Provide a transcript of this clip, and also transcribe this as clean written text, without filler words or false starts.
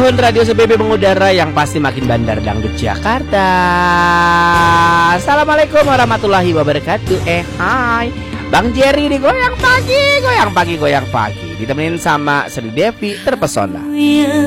tahun Radio SBB mengudara yang pasti makin bandar dangdut Jakarta. Assalamualaikum warahmatullahi wabarakatuh. Hai Bang Jerry di Goyang Pagi. Ditemenin sama Sri Devi Terpesona.